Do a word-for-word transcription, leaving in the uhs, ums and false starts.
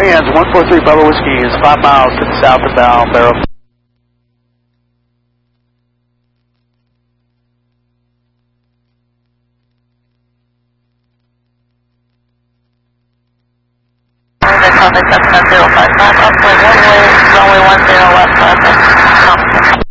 Winds one four three Bravo Whiskey is five miles to the south of bound Barrow. Runway seven zero five five, upwind one way, runway one zero left, traffic.